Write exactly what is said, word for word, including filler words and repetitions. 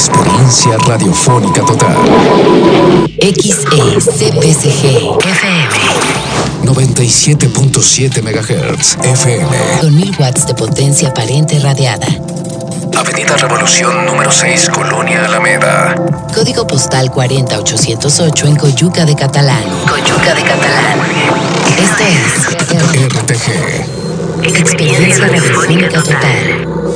Experiencia radiofónica total. X E C P C G F M noventa y siete punto siete megahertz F M. con mil watts de potencia aparente radiada. Avenida Revolución número seis, Colonia Alameda. Código postal cuarenta mil ochocientos ocho en Coyuca de Catalán. Coyuca de Catalán. Esto es R T G. Experiencia radiofónica total.